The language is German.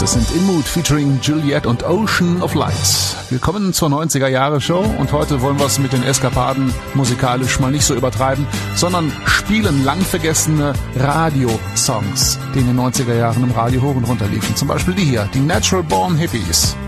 Das sind In Mood featuring Juliet und Ocean of Lights. Willkommen zur 90er-Jahre-Show und heute wollen wir es mit den Eskapaden musikalisch mal nicht so übertreiben, sondern spielen lang vergessene Radiosongs, die in den 90er Jahren im Radio hoch und runter liefen. Zum Beispiel die hier, die Natural Born Hippies.